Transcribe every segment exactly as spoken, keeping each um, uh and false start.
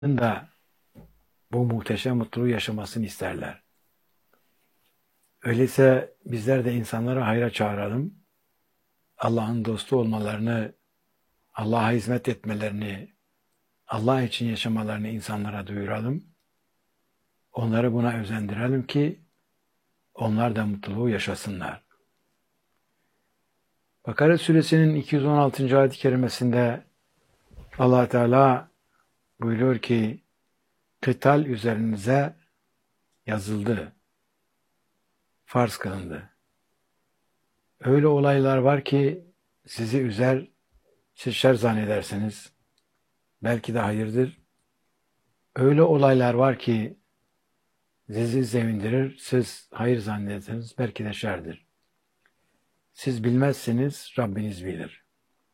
da bu muhteşem mutluluğu yaşamasını isterler. Öyleyse bizler de insanları hayra çağıralım. Allah'ın dostu olmalarını, Allah'a hizmet etmelerini, Allah için yaşamalarını insanlara duyuralım. Onları buna özendirelim ki onlar da mutluluğu yaşasınlar. Bakara suresinin iki yüz on altıncı ayet-i kerimesinde Allah Teala buyuruyor ki kıtal üzerinize yazıldı, farz kılındı. Öyle olaylar var ki sizi üzer, siz şer zannedersiniz. Belki de hayırdır. Öyle olaylar var ki sizi sevindirir, siz hayır zannedersiniz. Belki de şerdir. Siz bilmezsiniz, Rabbiniz bilir.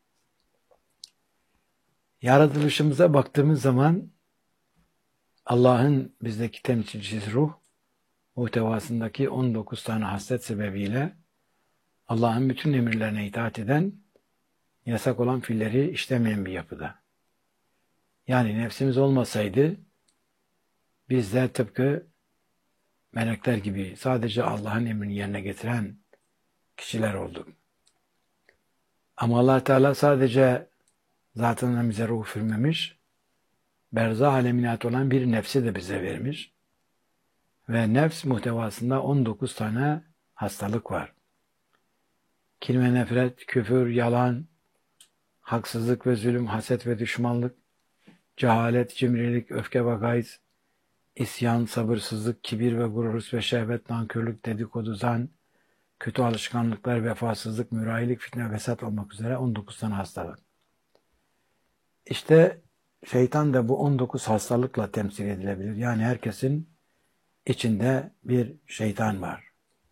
Yaratılışımıza baktığımız zaman Allah'ın bizdeki temsilcisi ruh, muhtevasındaki on dokuz tane haslet sebebiyle Allah'ın bütün emirlerine itaat eden, yasak olan fiilleri işlemeyen bir yapıda. Yani nefsimiz olmasaydı biz de tıpkı melekler gibi sadece Allah'ın emrini yerine getiren kişiler olduk. Ama Allah Teala sadece zatından bize ruh vermemiş, berzah alemine ait olan bir nefsi de bize vermiş. Ve nefs muhtevasında on dokuz tane hastalık var. Kin ve nefret, küfür, yalan, haksızlık ve zulüm, haset ve düşmanlık, cehalet, cimrilik, öfke ve gayz, isyan, sabırsızlık, kibir ve gurur ve şehvet, nankörlük, dedikodu, zan, kötü alışkanlıklar, vefasızlık, mürahilik, fitne, vesat olmak üzere on dokuz tane hastalık. İşte şeytan da bu on dokuz hastalıkla temsil edilebilir. Yani herkesin içinde bir şeytan var.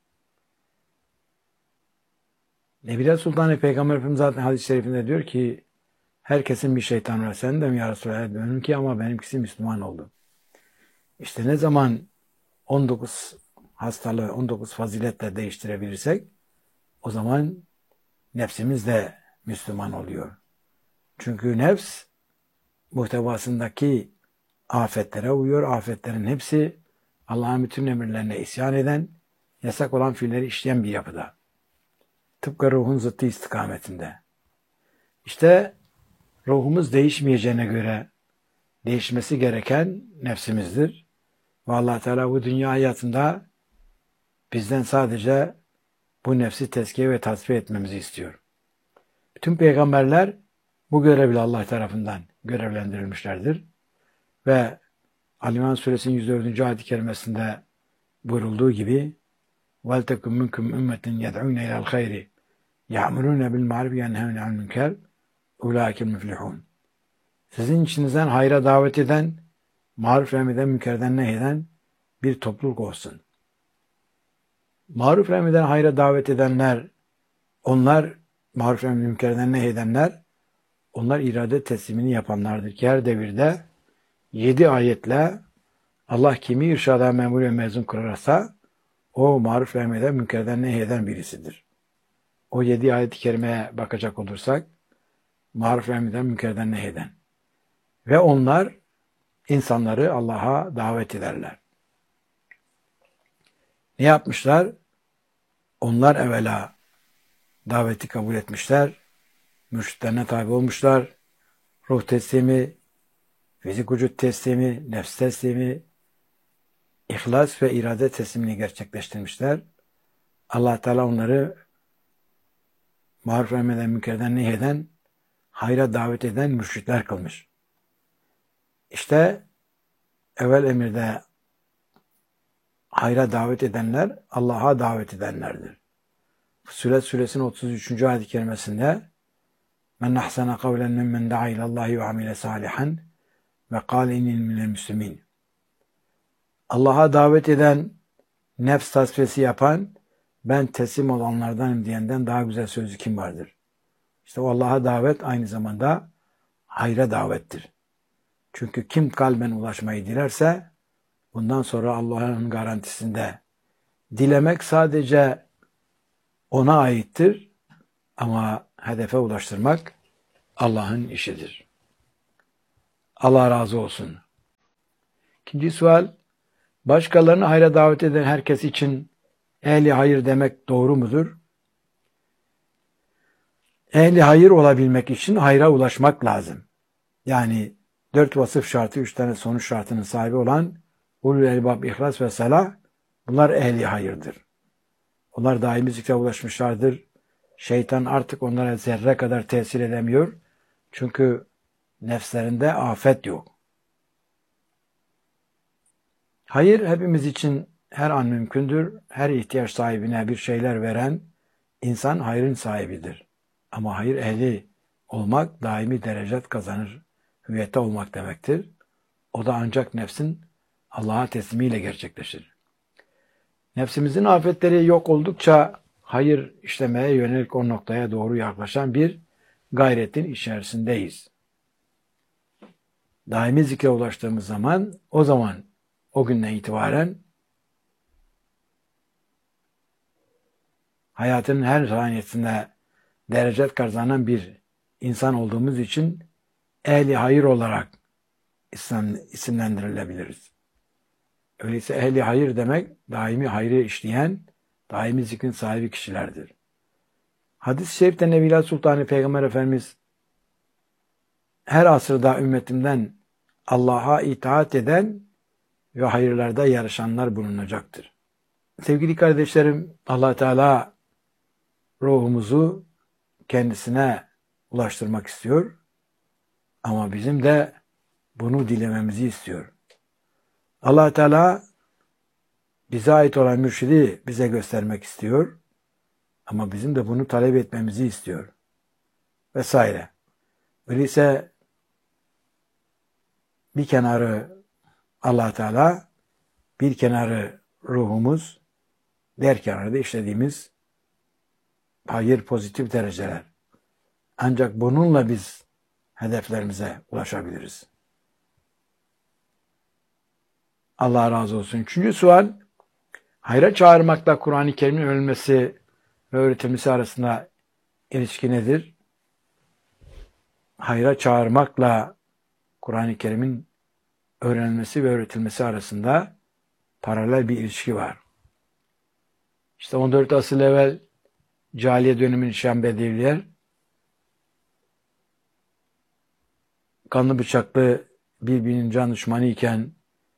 Nebiler Sultanı Peygamber Efendimiz zaten hadis-i şerifinde diyor ki herkesin bir şeytanı var. Sen de mi ya Resulallah? Benimki ama benimkisi Müslüman oldu. İşte ne zaman on dokuz hastalığı, on dokuz faziletle değiştirebilirsek o zaman nefsimiz de Müslüman oluyor. Çünkü nefs muhtevasındaki afetlere uyuyor. Afetlerin hepsi Allah'ın bütün emirlerine isyan eden, yasak olan fiilleri işleyen bir yapıda. Tıpkı ruhun zıttı istikametinde. İşte ruhumuz değişmeyeceğine göre değişmesi gereken nefsimizdir. Ve Allah Teala bu dünya hayatında bizden sadece bu nefsi tezkiye ve tasfiye etmemizi istiyor. Bütün peygamberler bu görevle Allah tarafından görevlendirilmişlerdir. Ve Ali-İmran Suresinin yüz dördüncü ayet-i kerimesinde buyurulduğu gibi وَلْتَكُمْ مِنْكُمْ اُمَّةٍ يَدْعُونَ اِلَى الْخَيْرِ يَعْمُرُونَ بِالْمَعْرُفِ يَنْهَوْنَ عَنِ الْمُنكَرِ اُولَٰئِكَ الْمُفْلِحُونَ. Sizin içinizden hayra davet eden, maruf emreden, münkerden nehyeden bir topluluk olsun. Maruf emreden, hayra davet edenler, onlar maruf emreden, münkerden nehyedenler, onlar irade teslimini yapanlardır ki her devirde yedi ayetle Allah kimi irşada memur ve mezun kırarsa o maruf emreden, münkerden nehyeden birisidir. O yedi ayet-i kerimeye bakacak olursak maruf emreden, münkerden nehyeden. Ve onlar insanları Allah'a davet ederler. Ne yapmışlar? Onlar evvela daveti kabul etmişler, mürşitlerine tabi olmuşlar, ruh teslimi, fizik vücut teslimi, nefs teslimi, ihlas ve irade teslimini gerçekleştirmişler. Allah Teala onları maruf emreden, münkerden nehyeden, hayra davet eden mürşitler kılmış. İşte evvel emirde hayra davet edenler Allah'a davet edenlerdir. Fussilet suresinin otuz üçüncü ayet-i kerimesinde men ahsana kavlen mimmen da'a ilallahi ve amile salihan ve kâle innil minel müslimin. Allah'a davet eden, nefs tasfiyesi yapan, ben teslim olanlardanım diyenden daha güzel sözü kim vardır? İşte o Allah'a davet aynı zamanda hayra davettir. Çünkü kim kalben ulaşmayı dilerse bundan sonra Allah'ın garantisinde dilemek sadece ona aittir ama hedefe ulaştırmak Allah'ın işidir. Allah razı olsun. İkinci sual, başkalarını hayra davet eden herkes için ehli hayır demek doğru mudur? Ehli hayır olabilmek için hayra ulaşmak lazım. Yani dört vasıf şartı, üç tane sonuç şartının sahibi olan ulul elbab, ihlas ve salah, bunlar ehli hayırdır. Onlar daimi zikre ulaşmışlardır. Şeytan artık onlara zerre kadar tesir edemiyor. Çünkü nefslerinde afet yok. Hayır hepimiz için her an mümkündür. Her ihtiyaç sahibine bir şeyler veren insan hayrın sahibidir. Ama hayır ehli olmak daimi derecet kazanır, hüviyette olmak demektir. O da ancak nefsin Allah'a teslimiyle gerçekleşir. Nefsimizin afetleri yok oldukça hayır işlemeye yönelik o noktaya doğru yaklaşan bir gayretin içerisindeyiz. Daimi zikre ulaştığımız zaman, o zaman, o günden itibaren hayatın her saniyesinde derecet kazanan bir insan olduğumuz için ehli hayır olarak isimlendirilebiliriz. Öyleyse ehli hayır demek daimi hayrı işleyen, daimi zikrin sahibi kişilerdir. Hadis-i şerifte Nebiler Sultanı Peygamber Efendimiz her asırda ümmetimden Allah'a itaat eden ve hayırlarda yarışanlar bulunacaktır. Sevgili kardeşlerim, Allah Teala ruhumuzu kendisine ulaştırmak istiyor ama bizim de bunu dilememizi istiyor. Allah Teala bize ait olan mürşidi bize göstermek istiyor ama bizim de bunu talep etmemizi istiyor vesaire. Öyleyse bir kenarı Allah Teala, bir kenarı ruhumuz, diğer kenarı da işlediğimiz hayır, pozitif dereceler. Ancak bununla biz hedeflerimize ulaşabiliriz. Allah razı olsun. Üçüncü sual, hayra çağırmakla Kur'an-ı Kerim'in öğrenilmesi ve öğretilmesi arasında ilişki nedir? Hayra çağırmakla Kur'an-ı Kerim'in öğrenilmesi ve öğretilmesi arasında paralel bir ilişki var. İşte on dört asıl evvel cahiliye döneminin Şam Bedeviler kanlı bıçaklı birbirinin can düşmanı iken,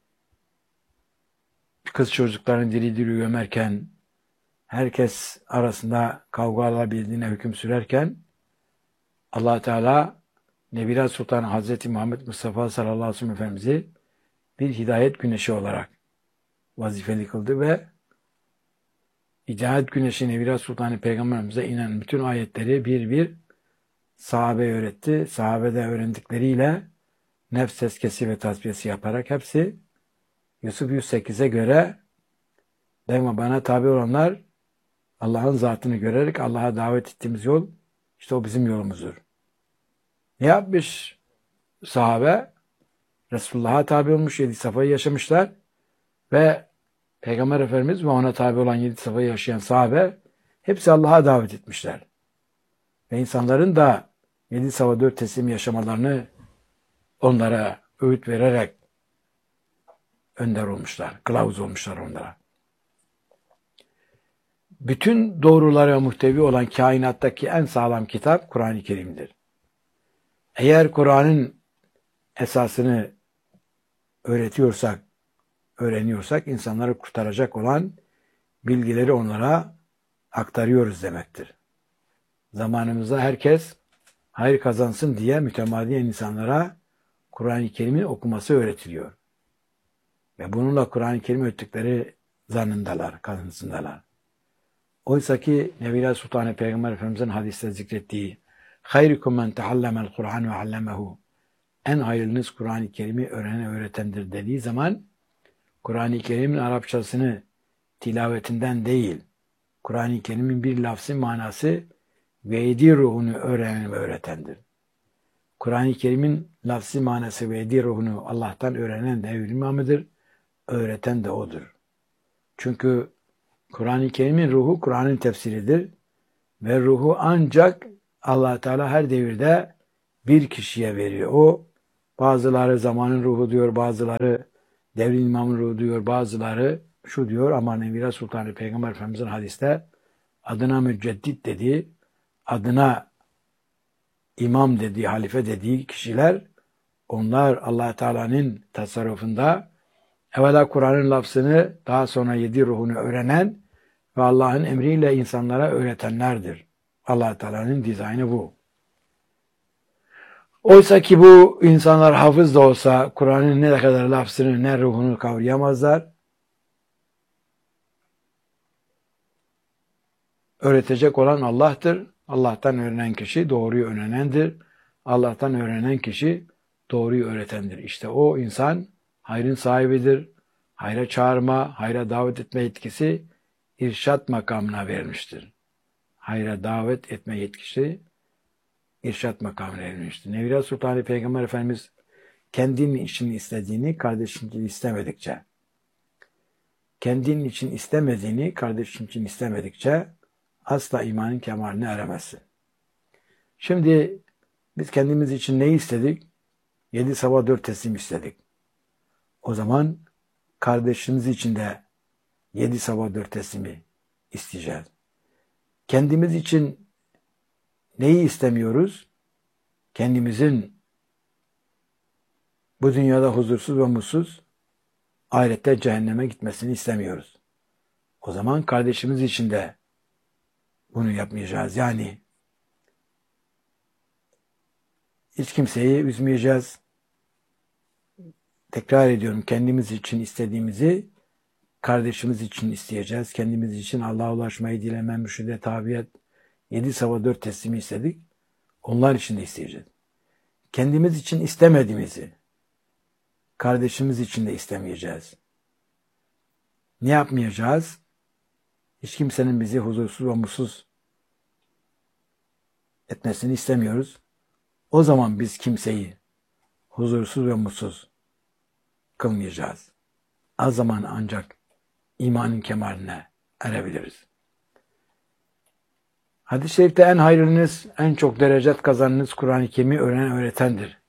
kız çocuklarını diri diri gömerken, herkes arasında kavgalar bildiğine hüküm sürerken, Allah Teala Nebiler Sultanı Hazreti Muhammed Mustafa sallallahu aleyhi ve sellem Efendimiz'i bir hidayet güneşi olarak vazifeli kıldı ve hidayet güneşi Nebiler Sultanı Peygamberimize inen bütün ayetleri bir bir sahabe öğretti. Sahabede öğrendikleriyle nefs tezkiyesi ve tasfiyesi yaparak hepsi Yusuf yüz sekize göre daima bana tabi olanlar Allah'ın zatını görerek Allah'a davet ettiğimiz yol işte o bizim yolumuzdur. Ne yapmış sahabe? Resulullah'a tabi olmuş, yedi safayı yaşamışlar ve Peygamber Efendimiz ve ona tabi olan yedi safayı yaşayan sahabe hepsi Allah'a davet etmişler. Ve insanların da yedi safa dört teslim yaşamalarını onlara öğüt vererek önder olmuşlar, kılavuz olmuşlar onlara. Bütün doğrulara muhtevi olan kainattaki en sağlam kitap Kur'an-ı Kerim'dir. Eğer Kur'an'ın esasını öğretiyorsak, öğreniyorsak insanları kurtaracak olan bilgileri onlara aktarıyoruz demektir. Zamanımızda herkes hayır kazansın diye mütemadiyen insanlara Kur'an-ı Kerim'in okuması öğretiliyor. Ve bununla Kur'an-ı Kerim öğrettikleri zannındalar, kanısındalar. Oysa ki Nebiler Sultanı Peygamber Efendimiz'in hadiste zikrettiği hayrukum men teallemel Kur'an ve allemehu, en hayırlınız Kur'an-ı Kerim'i öğrenen öğretendir dediği zaman Kur'an-ı Kerim'in Arapçasını tilavetinden değil, Kur'an-ı Kerim'in bir lafzı manası ve edi ruhunu öğrenen ve öğretendir. Kur'an-ı Kerim'in lafzı manası ve edi ruhunu Allah'tan öğrenen de imamıdır, öğreten de odur. Çünkü Kur'an-ı Kerim'in ruhu Kur'an'ın tefsiridir ve ruhu ancak Allah Teala her devirde bir kişiye veriyor. O bazıları zamanın ruhu diyor, bazıları devrin imamı ruhu diyor, bazıları şu diyor ama Nevira Sultanı Peygamber Efendimiz'in hadiste adına müceddit dediği, adına imam dediği, halife dediği kişiler, onlar Allah Teala'nın tasarrufunda evvela Kur'an'ın lafzını, daha sonra yedi ruhunu öğrenen ve Allah'ın emriyle insanlara öğretenlerdir. Allah Teala'nın dizaynı bu. Oysa ki bu insanlar hafız da olsa Kur'an'ın ne kadar lafzını ne ruhunu kavrayamazlar. Öğretecek olan Allah'tır. Allah'tan öğrenen kişi doğruyu öğrenendir. Allah'tan öğrenen kişi doğruyu öğretendir. İşte o insan hayrın sahibidir. Hayra çağırma, hayra davet etme yetkisi irşat makamına verilmiştir. Hayra davet etme yetkisi irşat makamına verilmiştir. Nevira Sultanı Peygamber Efendimiz kendinin için istediğini kardeşin için istemedikçe, kendinin için istemediğini kardeşin için istemedikçe asla imanın kemaline eremezsin. Şimdi biz kendimiz için ne istedik? Yedi sabah dört teslim istedik. O zaman kardeşimiz için de yedi sabah dört teslimi isteyeceğiz. Kendimiz için neyi istemiyoruz? Kendimizin bu dünyada huzursuz ve mutsuz, ahirette cehenneme gitmesini istemiyoruz. O zaman kardeşimiz için de bunu yapmayacağız. Yani hiç kimseyi üzmeyeceğiz. Tekrar ediyorum, kendimiz için istediğimizi kardeşimiz için isteyeceğiz. Kendimiz için Allah'a ulaşmayı dileme, mürşide, tabiyet, yedi sabah dört teslimi istedik. Onlar için de isteyeceğiz. Kendimiz için istemediğimizi kardeşimiz için de istemeyeceğiz. Ne yapmayacağız? Hiç kimsenin bizi huzursuz ve mutsuz etmesini istemiyoruz. O zaman biz kimseyi huzursuz ve mutsuz kılmayacağız. Az zaman ancak imanın kemaline erebiliriz. Hadis-i şerifte en hayrınız, en çok derecet kazanınız Kur'an-ı Kerim'i öğrenen öğretendir.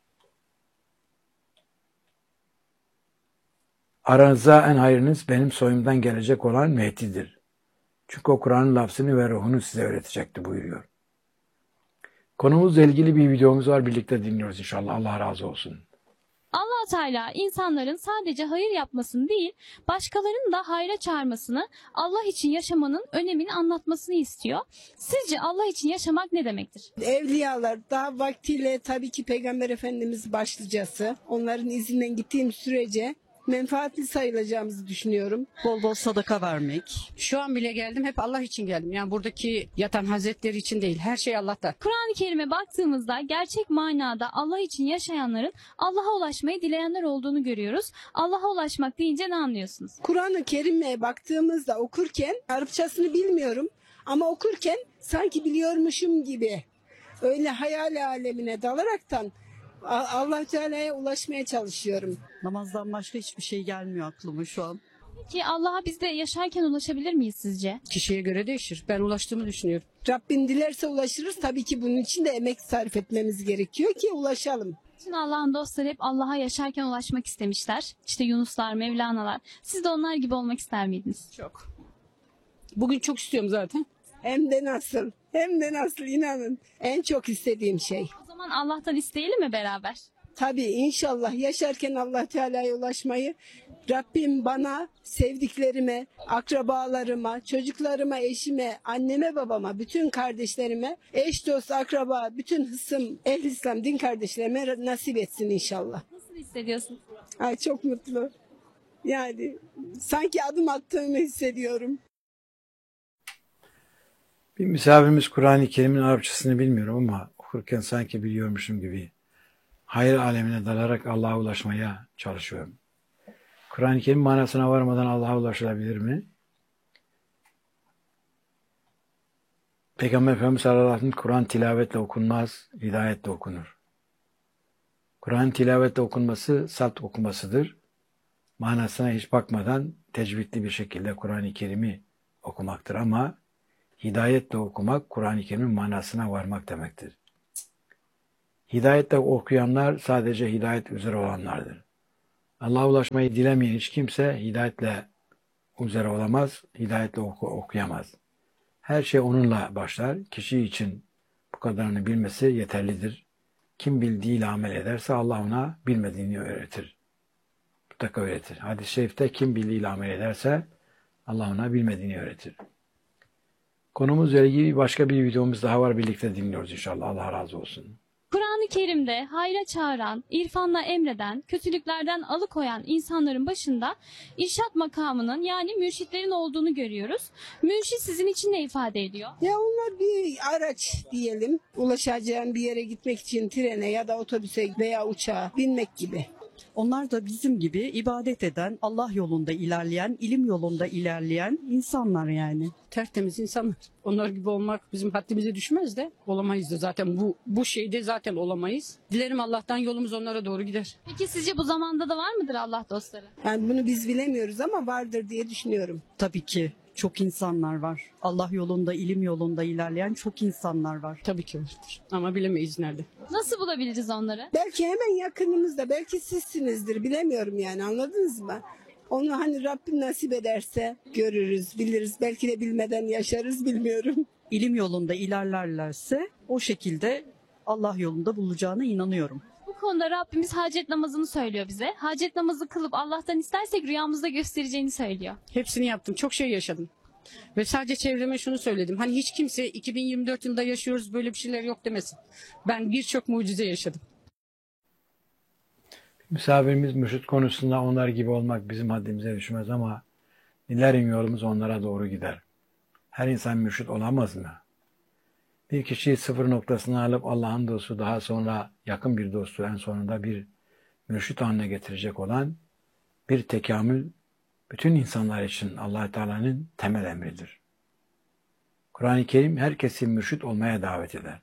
Aranızda en hayrınız benim soyumdan gelecek olan Mehdi'dir. Çünkü o Kur'an'ın lafzını ve ruhunu size öğretecekti buyuruyor. Konumuzla ilgili bir videomuz var. Birlikte dinliyoruz inşallah. Allah razı olsun. Allah Teala insanların sadece hayır yapmasını değil, başkalarının da hayra çağırmasını, Allah için yaşamanın önemini anlatmasını istiyor. Sizce Allah için yaşamak ne demektir? Evliyalar daha vaktiyle tabii ki Peygamber Efendimiz başlıcası. Onların izinden gittiğim sürece menfaatli sayılacağımızı düşünüyorum. Bol bol sadaka vermek. Şu an bile geldim, hep Allah için geldim. Yani buradaki yatan hazretleri için değil, her şey Allah'tan. Kur'an-ı Kerim'e baktığımızda gerçek manada Allah için yaşayanların Allah'a ulaşmayı dileyenler olduğunu görüyoruz. Allah'a ulaşmak deyince ne anlıyorsunuz? Kur'an-ı Kerim'e baktığımızda okurken, Arapçasını bilmiyorum ama okurken sanki biliyormuşum gibi öyle hayal alemine dalaraktan Allah Teala'ya ulaşmaya çalışıyorum. Namazdan başka hiçbir şey gelmiyor aklıma şu an. Peki Allah'a biz de yaşarken ulaşabilir miyiz sizce? Kişiye göre değişir. Ben ulaştığımı düşünüyorum. Rabbim dilerse ulaşırız. Tabii ki bunun için de emek sarf etmemiz gerekiyor ki ulaşalım. Bütün Allah'ın dostları hep Allah'a yaşarken ulaşmak istemişler. İşte Yunuslar, Mevlana'lar. Siz de onlar gibi olmak ister miydiniz? Çok. Bugün çok istiyorum zaten. Hem de nasıl, hem de nasıl inanın. En çok istediğim şey. O zaman Allah'tan isteyelim mi beraber? Tabii inşallah yaşarken Allah Teala'ya ulaşmayı Rabbim bana, sevdiklerime, akrabalarıma, çocuklarıma, eşime, anneme, babama, bütün kardeşlerime, eş, dost, akraba, bütün hısım, ehl-i İslam, din kardeşlerime nasip etsin inşallah. Nasıl hissediyorsunuz? Ay çok mutlu. Yani sanki adım attığımı hissediyorum. Bir misafirimiz Kur'an-ı Kerim'in Arapçasını bilmiyorum ama okurken sanki biliyormuşum gibi hayır alemine dalarak Allah'a ulaşmaya çalışıyorum. Kur'an-ı Kerim manasına varmadan Allah'a ulaşılabilir mi? Peygamber Efendimiz sallallahu aleyhi ve sellem Kur'an tilavetle okunmaz, hidayetle okunur. Kur'an tilavetle okunması salt okumasıdır. Manasına hiç bakmadan tecvidli bir şekilde Kur'an-ı Kerim'i okumaktır ama hidayetle okumak Kur'an-ı Kerim'in manasına varmak demektir. Hidayetle okuyanlar sadece hidayet üzere olanlardır. Allah'a ulaşmayı dilemeyen hiç kimse hidayetle üzere olamaz, hidayetle oku, okuyamaz. Her şey onunla başlar. Kişi için bu kadarını bilmesi yeterlidir. Kim bildiğiyle amel ederse Allah ona bilmediğini öğretir. Mutlaka öğretir. Hadis-i şerifte kim bildiğiyle amel ederse Allah ona bilmediğini öğretir. Konumuzla ilgili başka bir videomuz daha var. Birlikte dinliyoruz inşallah. Allah razı olsun. Kur'an-ı Kerim'de hayra çağıran, irfanla emreden, kötülüklerden alıkoyan insanların başında irşat makamının yani mürşitlerin olduğunu görüyoruz. Mürşit sizin için ne ifade ediyor? Ya onlar bir araç diyelim. Ulaşacağın bir yere gitmek için trene ya da otobüse veya uçağa binmek gibi. Onlar da bizim gibi ibadet eden, Allah yolunda ilerleyen, ilim yolunda ilerleyen insanlar yani. Tertemiz insanlar. Onlar gibi olmak bizim haddimize düşmez de olamayız da zaten bu bu şeyde zaten olamayız. Dilerim Allah'tan yolumuz onlara doğru gider. Peki sizce bu zamanda da var mıdır Allah dostları? Yani bunu biz bilemiyoruz ama vardır diye düşünüyorum. Tabii ki çok insanlar var. Allah yolunda, ilim yolunda ilerleyen çok insanlar var. Tabii ki vardır. Ama bilemeyiz nerede. Nasıl bulabiliriz onları? Belki hemen yakınımızda, belki sizsinizdir, bilemiyorum yani, anladınız mı? Onu hani Rabbim nasip ederse görürüz, biliriz. Belki de bilmeden yaşarız, bilmiyorum. İlim yolunda ilerlerlerse o şekilde Allah yolunda bulacağına inanıyorum. Bu konuda Rabbimiz hacet namazını söylüyor bize. Hacet namazı kılıp Allah'tan istersek rüyamızda göstereceğini söylüyor. Hepsini yaptım. Çok şey yaşadım. Ve sadece çevreme şunu söyledim. Hani hiç kimse iki bin yirmi dört yılında yaşıyoruz böyle bir şeyler yok demesin. Ben birçok mucize yaşadım. Misafirimiz mürşit konusunda onlar gibi olmak bizim haddimize düşmez ama dilerim yolumuz onlara doğru gider. Her insan mürşit olamaz mı? Bir kişiyi sıfır noktasına alıp Allah'ın dostu, daha sonra yakın bir dostu, en sonunda bir mürşit haline getirecek olan bir tekamül bütün insanlar için Allah Teala'nın temel emridir. Kur'an-ı Kerim herkesi mürşit olmaya davet eder.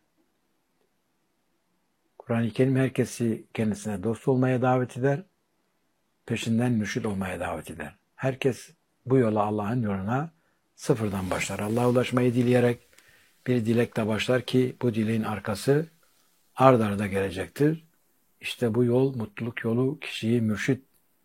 Kur'an-ı Kerim herkesi kendisine dost olmaya davet eder, peşinden mürşit olmaya davet eder. Herkes bu yola, Allah'ın yoluna sıfırdan başlar. Allah'a ulaşmayı dileyerek bir dilekle başlar ki bu dileğin arkası ard arda gelecektir. İşte bu yol, mutluluk yolu, kişiyi mürşit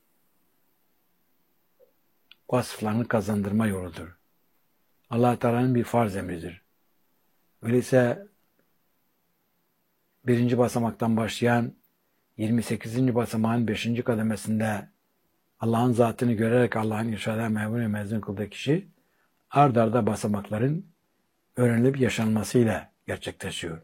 vasıflarını kazandırma yoludur. Allah Teala'nın bir farz emridir. Öyleyse birinci basamaktan başlayan yirmi sekizinci basamağın beşinci kademesinde Allah'ın zatını görerek Allah'ın irşadına memnun ve mezun kıldığı kişi ard arda basamakların öğrenilip yaşanmasıyla gerçekleşiyor.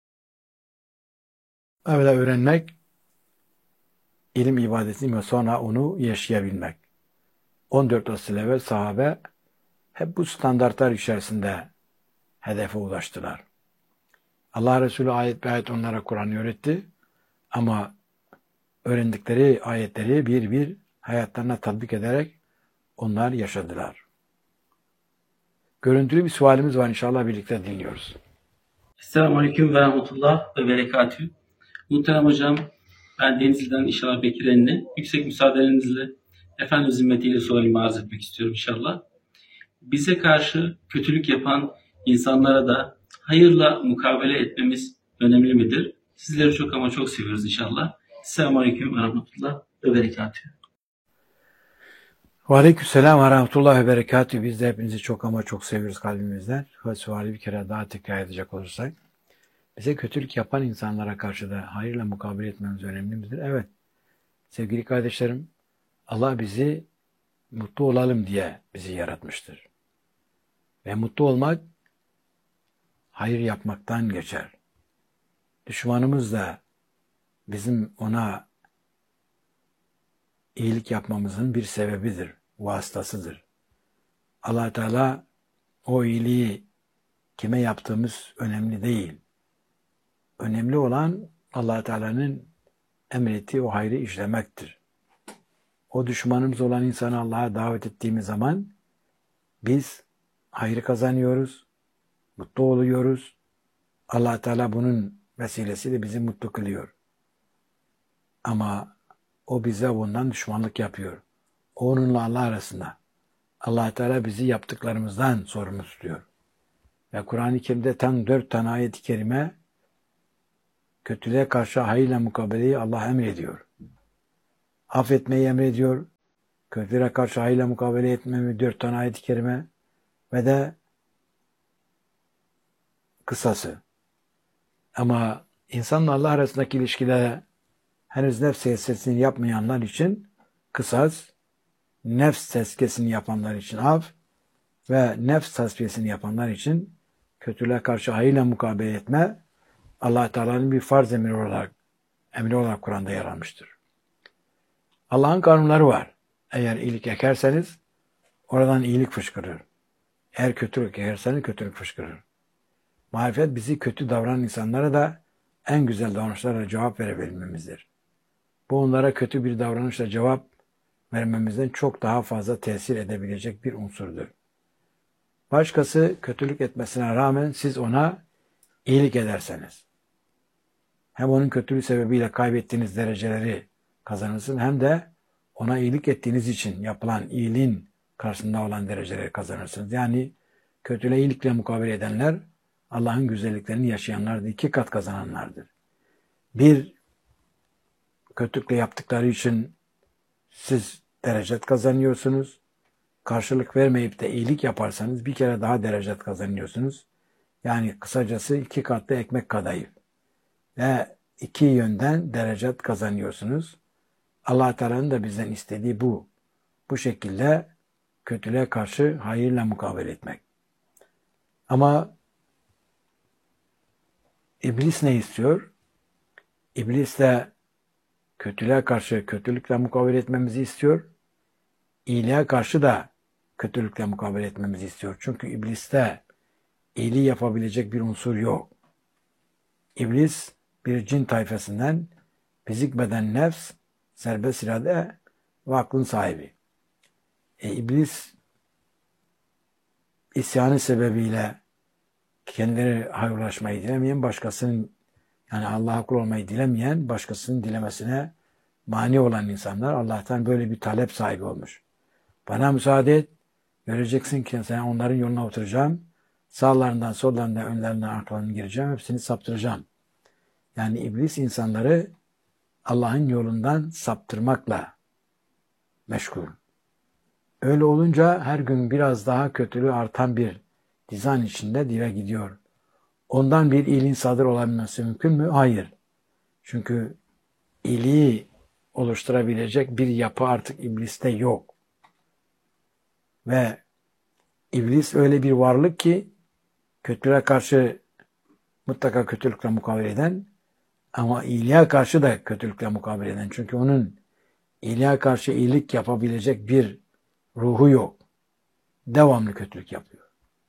Evvela öğrenmek, ilim ibadeti ve sonra onu yaşayabilmek. on dört asıl evvel sahabe hep bu standartlar içerisinde hedefe ulaştılar. Allah Resulü ayet bir ayet onlara Kur'an'ı öğretti ama öğrendikleri ayetleri bir bir hayatlarına tatbik ederek onlar yaşadılar. Görüntülü bir sualimiz var, inşallah birlikte dinliyoruz. Selamünaleyküm ve rahmetullah ve berekatühü. Muhterem hocam, ben Denizli'den inşallah Bekir Enli. Yüksek müsaadenizle Efendimiz himmetiyle sualimi arz etmek istiyorum inşallah. Bize karşı kötülük yapan insanlara da hayırla mukabele etmemiz önemli midir? Sizleri çok ama çok seviyoruz inşallah. Selamünaleyküm ve rahmetullah ve berekatühü. Ve aleykümselam ve rahmetullah ve berekatühü. Biz de hepinizi çok ama çok seviyoruz kalbimizden. Ve suali bir kere daha tekrar edecek olursak. Bize kötülük yapan insanlara karşı da hayırla mukabele etmemiz önemli midir? Evet. Sevgili kardeşlerim, Allah bizi mutlu olalım diye bizi yaratmıştır. Ve mutlu olmak hayır yapmaktan geçer. Düşmanımız da bizim ona iyilik yapmamızın bir sebebidir, vasıtasıdır. Allah Teala o iyiliği kime yaptığımız önemli değil. Önemli olan Allah Teala'nın emrettiği o hayrı işlemektir. O düşmanımız olan insanı Allah'a davet ettiğimiz zaman biz hayrı kazanıyoruz, mutlu oluyoruz. Allah Teala bunun vesilesiyle bizi mutlu kılıyor. Ama o bize bundan düşmanlık yapıyor. Onunla Allah arasında. Allah Teala bizi yaptıklarımızdan sorumlu tutuyor. Ve Kur'an-ı Kerim'de tam dört tane ayet-i kerime kötülüğe karşı hayırla mukabeleyi Allah emrediyor. affetmeyi emrediyor. Kötülere karşı hayırla mukabele etmemi dört tane ayet-i kerime ve de kısası. Ama insanla Allah arasındaki ilişkilere henüz nefs tezkiyesini yapmayanlar için kısas, nefs tezkiyesini yapanlar için af ve nefs tasfiyesini yapanlar için kötülüğe karşı hayırla mukabele etme Allah Teala'nın bir farz emri olarak emri olarak Kur'an'da yer almıştır. Allah'ın kanunları var. Eğer iyilik ekerseniz oradan iyilik fışkırır. Eğer kötülük ekerseniz kötülük fışkırır. Marifet bizi kötü davranan insanlara da en güzel davranışlarla cevap verebilmemizdir. Bu onlara kötü bir davranışla cevap vermemizden çok daha fazla tesir edebilecek bir unsurdur. Başkası kötülük etmesine rağmen siz ona iyilik ederseniz, hem onun kötülüğü sebebiyle kaybettiğiniz dereceleri kazanırsınız, hem de ona iyilik ettiğiniz için yapılan iyiliğin karşısında olan dereceleri kazanırsınız. Yani kötülüğe iyilikle mukabele edenler, Allah'ın güzelliklerini yaşayanlardır, iki kat kazananlardır. Bir, kötülükle yaptıkları için siz derecet kazanıyorsunuz. Karşılık vermeyip de iyilik yaparsanız bir kere daha derecet kazanıyorsunuz. Yani kısacası iki katlı ekmek kadayıf. Ve iki yönden derecet kazanıyorsunuz. Allah Teala'nın da bizden istediği bu. Bu şekilde kötülüğe karşı hayırla mukabele etmek. Ama İblis ne istiyor? İblis de kötülüğe karşı kötülükle mukabele etmemizi istiyor. İyiliğe karşı da kötülükle mukabele etmemizi istiyor. Çünkü ibliste iyiliği yapabilecek bir unsur yok. İblis bir cin tayfasından, fizik beden nefs, serbest irade ve aklın sahibi. E, İblis isyanı sebebiyle kendileri hayırlaşmayı dilemeyen, başkasının, yani Allah'a kul olmayı dilemeyen, başkasının dilemesine mani olan insanlar Allah'tan böyle bir talep sahibi olmuş. Bana müsaade et, göreceksin ki sen onların yoluna oturacağım, sağlarından, sollarından, önlerinden, arkalarından gireceğim, hepsini saptıracağım. Yani iblis insanları Allah'ın yolundan saptırmakla meşgul. Öyle olunca her gün biraz daha kötülüğü artan bir dizayn içinde dile gidiyor. Ondan bir iyiliğin sadır olabilmesi mümkün mü? Hayır. Çünkü iyiliği oluşturabilecek bir yapı artık ibliste yok. Ve iblis öyle bir varlık ki kötülüğe karşı mutlaka kötülükle mukabele eden, ama iyiliğe karşı da kötülükle mukabele eden. Çünkü onun iyiliğe karşı iyilik yapabilecek bir ruhu yok. Devamlı kötülük yapıyor.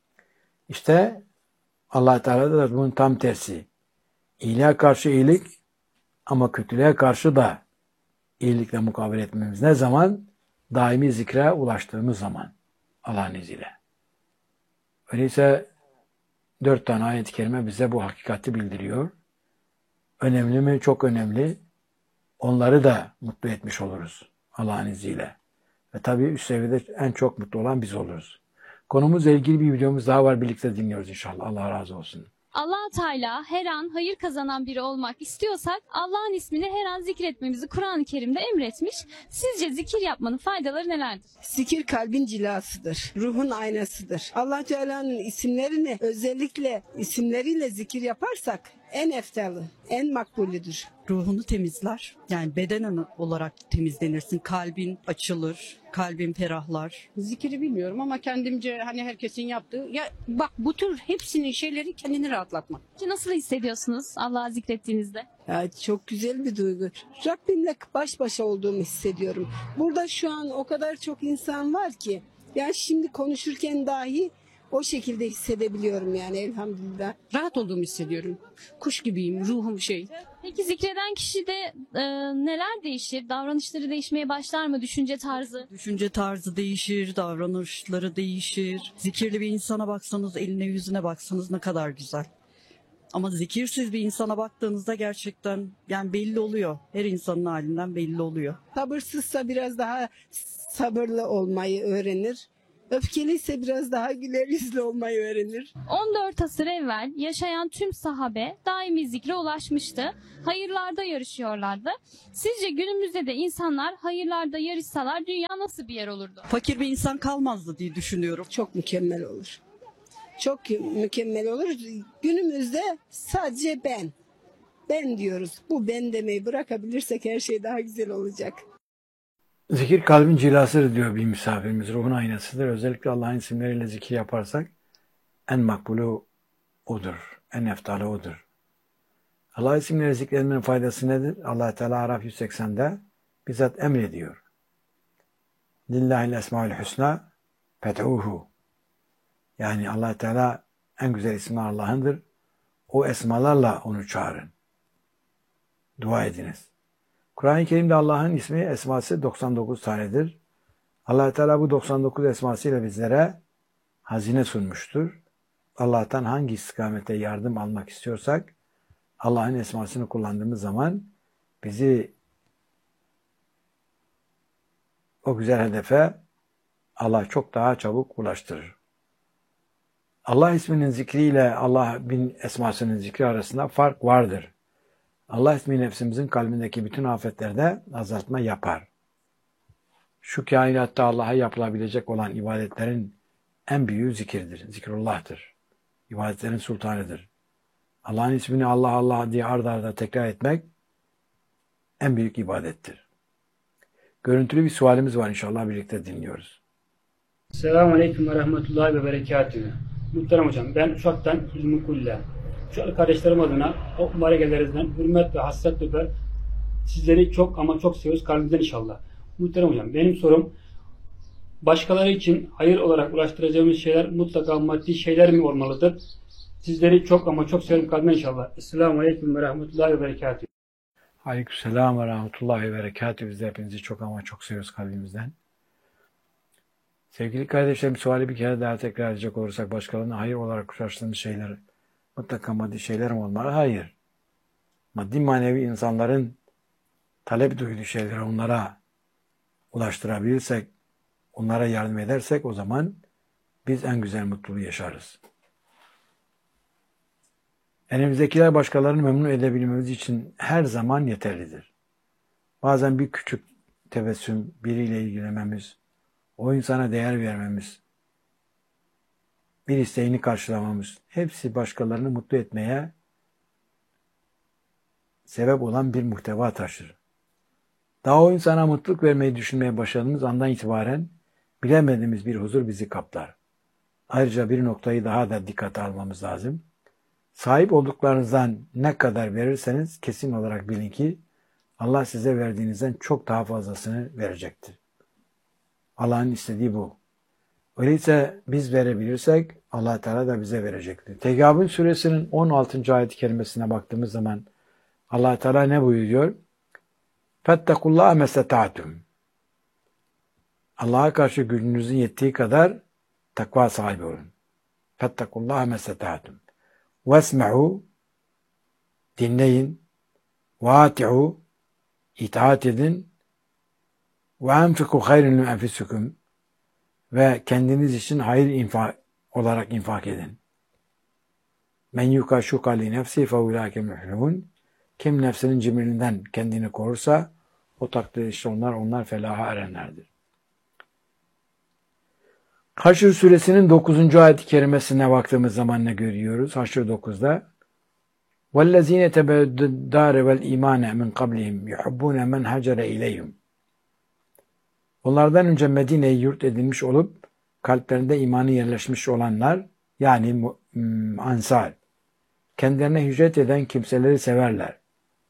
İşte Allah Teala da bunun tam tersi. İyiliğe karşı iyilik ama kötülüğe karşı da iyilikle mukabele etmemiz ne zaman? Daimi zikre ulaştığımız zaman. Allah'ın izniyle. Öyleyse dört tane ayet-i kerime bize bu hakikati bildiriyor. Önemli mi? Çok önemli. Onları da mutlu etmiş oluruz Allah'ın izniyle. Ve tabii üst seviyede en çok mutlu olan biz oluruz. Konumuzla ilgili bir videomuz daha var. Birlikte dinliyoruz inşallah. Allah razı olsun. Allah Teala her an hayır kazanan biri olmak istiyorsak Allah'ın ismini her an zikretmemizi Kur'an-ı Kerim'de emretmiş. Sizce zikir yapmanın faydaları nelerdir? Zikir kalbin cilasıdır. Ruhun aynasıdır. Allah Teala'nın isimlerini özellikle isimleriyle zikir yaparsak en eftalı, en makbulüdür. Ruhunu temizler. Yani beden olarak temizlenirsin. Kalbin açılır. Kalbin ferahlar. Zikiri bilmiyorum ama kendimce hani herkesin yaptığı. Ya bak bu tür hepsinin şeyleri kendini rahatlatmak. Peki nasıl hissediyorsunuz Allah'ı zikrettiğinizde? Ya çok güzel bir duygu. Rabbimle baş başa olduğumu hissediyorum. Burada şu an o kadar çok insan var ki, yani şimdi konuşurken dahi o şekilde hissedebiliyorum yani elhamdülillah. Rahat olduğumu hissediyorum. Kuş gibiyim, ruhum şey. Peki zikreden kişide e, neler değişir? Davranışları değişmeye başlar mı? Düşünce tarzı? Düşünce tarzı değişir, davranışları değişir. Zikirli bir insana baksanız, eline yüzüne baksanız ne kadar güzel. Ama zikirsiz bir insana baktığınızda gerçekten yani belli oluyor. Her insanın halinden belli oluyor. Sabırsızsa biraz daha sabırlı olmayı öğrenir. Öfkeliyse biraz daha güler yüzlü olmayı öğrenir. on dört asır evvel yaşayan tüm sahabe daimi zikre ulaşmıştı. Hayırlarda yarışıyorlardı. Sizce günümüzde de insanlar hayırlarda yarışsalar dünya nasıl bir yer olurdu? Fakir bir insan kalmazdı diye düşünüyorum. Çok mükemmel olur. Çok mükemmel olur. Günümüzde sadece ben. Ben diyoruz. Bu ben demeyi bırakabilirsek her şey daha güzel olacak. Zikir kalbin cilasıdır diyor bir misafirimiz. Ruhun aynasıdır. Özellikle Allah'ın isimleriyle zikir yaparsak en makbulu odur. En eftalı odur. Allah isimleri zikretmenin faydası nedir? Allah Teala Araf yüz seksende bizzat emrediyor. Lillahil esmaül husna fed'uhu. Yani Allah Teala en güzel ismi Allah'ındır. O esmalarla onu çağırın. Dua ediniz. Kur'an-ı Kerim'de Allah'ın ismi, esması doksan dokuz tanedir. Allah Teala bu doksan dokuz esmasıyla bizlere hazine sunmuştur. Allah'tan hangi istikamete yardım almak istiyorsak Allah'ın esmasını kullandığımız zaman bizi o güzel hedefe Allah çok daha çabuk ulaştırır. Allah isminin zikriyle Allah bin esmasının zikri arasında fark vardır. Allah ismi nefsimizin kalbindeki bütün afetlerde azaltma yapar. Şu kainatta Allah'a yapılabilecek olan ibadetlerin en büyüğü zikirdir, zikrullah'tır. İbadetlerin sultanıdır. Allah'ın ismini Allah Allah diye ard arda tekrar etmek en büyük ibadettir. Görüntülü bir sualimiz var, inşallah birlikte dinliyoruz. Selamun Aleyküm ve Rahmetullahi ve Berekatühü. Muhterem Hocam, ben Uşak'tan Hülmü Kulle. Uşaklı kardeşlerim adına o mübarek ellerinizden hürmet ve hasret öper. Sizleri çok ama çok seviyoruz kalbimden inşallah. Muhterem Hocam, benim sorum, başkaları için hayır olarak ulaştıracağımız şeyler mutlaka maddi şeyler mi olmalıdır? Sizleri çok ama çok seviyorum kalbimden inşallah. Esselamu Aleyküm ve Rahmetullahi ve Berekatühü. Aleykümselam ve Rahmetullahi ve Berekatühü. Biz de hepinizi çok ama çok seviyoruz kalbimizden. Sevgili kardeşlerim, suali bir kere daha tekrar edecek olursak, başkalarına hayır olarak ulaştığımız şeyler mutlaka maddi şeyler mi olmalı? Hayır. Maddi manevi insanların talep duyduğu şeyleri onlara ulaştırabilirsek, onlara yardım edersek o zaman biz en güzel mutluluğu yaşarız. Elimizdekiler başkalarını memnun edebilmemiz için her zaman yeterlidir. Bazen bir küçük tebessüm, biriyle ilgilenmemiz, o insana değer vermemiz, bir isteğini karşılamamız, hepsi başkalarını mutlu etmeye sebep olan bir muhteva taşır. Daha o insana mutluluk vermeyi düşünmeye başladığımız andan itibaren bilemediğimiz bir huzur bizi kaplar. Ayrıca bir noktayı daha da dikkate almamız lazım. Sahip olduklarınızdan ne kadar verirseniz kesin olarak bilin ki Allah size verdiğinizden çok daha fazlasını verecektir. Allah'ın istediği bu. Öyleyse biz verebilirsek Allah Teala da bize verecektir. Tegabün suresinin on altıncı ayet-i kerimesine baktığımız zaman Allah Teala ne buyuruyor? Fettekullaha mestata'tum. Allah'a karşı gücünüzün yettiği kadar takva sahibi olun. Fettekullaha mestata'tum. Vesme'u, dinleyin. Vati'u, itaat edin. Ve enfiku hayrun li enfusikum, ve kendiniz için hayır infak olarak infak edin. Men yuka şuka li nefsi fe ulaike muhlihun. Kim nefsinin cimriliğinden kendini korursa o takdirde işte onlar onlar felaha erenlerdir. Haşr suresinin dokuzuncu ayet-i kerimesine baktığımız zaman ne görüyoruz? Haşr dokuzda وَالَّذ۪ينَ تَبَدُّ الدَّارِ وَالْا۪يمَانَ مِنْ قَبْلِهِمْ يُحُبُّونَ مَنْ هَجَرَ اِلَيْهِمْ. Onlardan önce Medine'yi yurt edinmiş olup kalplerinde imanı yerleşmiş olanlar, yani ansar, kendilerine hicret eden kimseleri severler.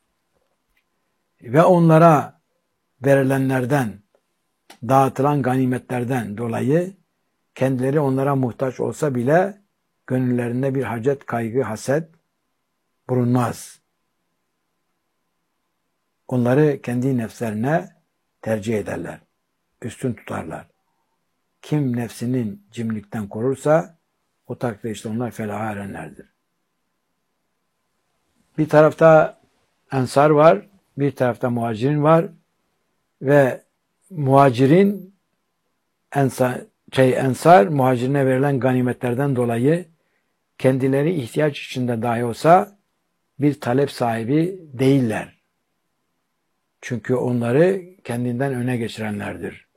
Ve onlara verilenlerden, dağıtılan ganimetlerden dolayı kendileri onlara muhtaç olsa bile gönüllerinde bir hacet, kaygı, haset bulunmaz. Onları kendi nefslerine tercih ederler, üstün tutarlar. Kim nefsinin cimrilikten korursa o takdirde işte onlar felaha erenlerdir. Bir tarafta ensar var, bir tarafta muhacirin var ve muhacirin ensar, şey Ensar muhacirine verilen ganimetlerden dolayı kendileri ihtiyaç içinde dahi olsa bir talep sahibi değiller. Çünkü onları kendinden öne geçirenlerdir.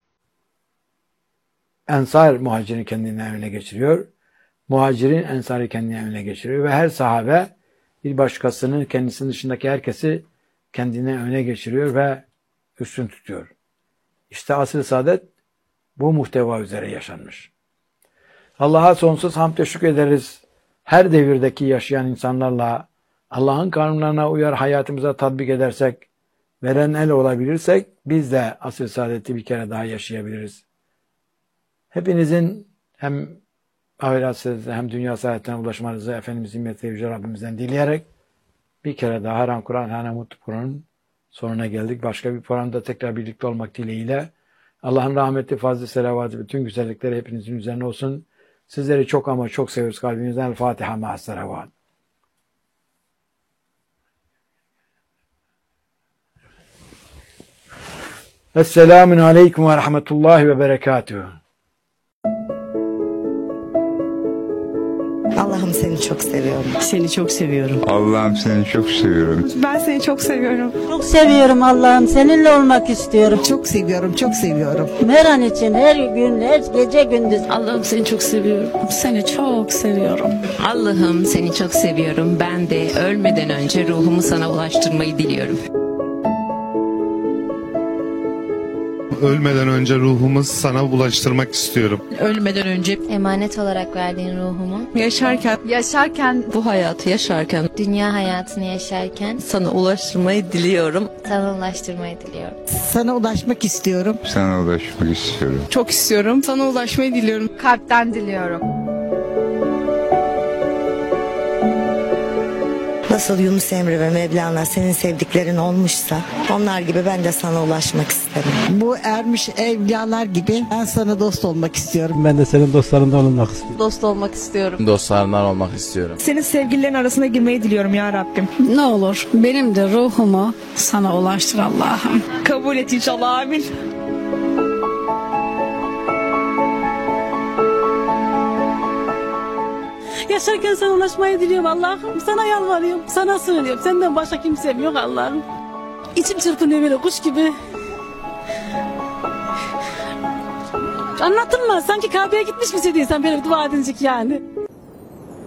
Ensar muhacirin kendinden öne geçiriyor. Muhacirin ensarı kendinden öne geçiriyor. Ve her sahabe bir başkasının kendisinin dışındaki herkesi kendine öne geçiriyor ve üstün tutuyor. İşte asr-ı saadet bu muhteva üzere yaşanmış. Allah'a sonsuz hamd ve şükrederiz. Her devirdeki yaşayan insanlarla Allah'ın kanunlarına uyar hayatımıza tatbik edersek, veren el olabilirsek biz de asr-ı saadeti bir kere daha yaşayabiliriz. Hepinizin hem ahiret hem dünya saadetine ulaşmanızı Efendimizin himmet ve yüce Rabbimizden dileyerek bir kere daha Haram Kur'an, Hane Mutlu Kur'an'ın sonuna geldik. Başka bir programda tekrar birlikte olmak dileğiyle Allah'ın rahmeti, fazlı selavatı, bütün güzellikleri hepinizin üzerine olsun. Sizleri çok ama çok seviyoruz kalbimizden. El Fatiha ma'as selavat. Esselamun aleyküm ve rahmetullahi ve berekatuhu. Allah'ım seni çok seviyorum. Seni çok seviyorum. Allah'ım seni çok seviyorum. Ben seni çok seviyorum. Çok seviyorum Allah'ım. Seninle olmak istiyorum. Çok seviyorum, çok seviyorum. Her an için, her gün, her gece gündüz. Allah'ım seni çok seviyorum. Seni çok seviyorum. Allah'ım seni çok seviyorum. Ben de ölmeden önce ruhumu sana ulaştırmayı diliyorum. Ölmeden önce ruhumu sana ulaştırmak istiyorum. Ölmeden önce emanet olarak verdiğin ruhumu yaşarken yaşarken bu hayatı yaşarken dünya hayatını yaşarken sana ulaştırmayı diliyorum. Sana ulaştırmayı diliyorum. Sana ulaşmak istiyorum. Sana ulaşmak istiyorum. Çok istiyorum. Sana ulaşmayı diliyorum. Kalpten diliyorum. Nasıl Yunus Emre ve Mevlana senin sevdiklerin olmuşsa onlar gibi ben de sana ulaşmak isterim. Bu ermiş evliyalar gibi ben sana dost olmak istiyorum. Ben de senin dostlarından olmak istiyorum. Dost olmak istiyorum. Dostlarından olmak istiyorum. Senin sevgililerin arasına girmeyi diliyorum ya Rabbim. Ne olur benim de ruhumu sana ulaştır Allah'ım. Kabul et inşallah, amin. Yaşarken sana ulaşmayı diliyorum Allah'ım. Sana yalvarıyorum, sana sığınıyorum. Senden başka kimsem yok Allah'ım. İçim çırpınıyor böyle kuş gibi. Anlatılmaz. Sanki Kabe'ye gitmiş misin diye sen böyle dua edecek yani.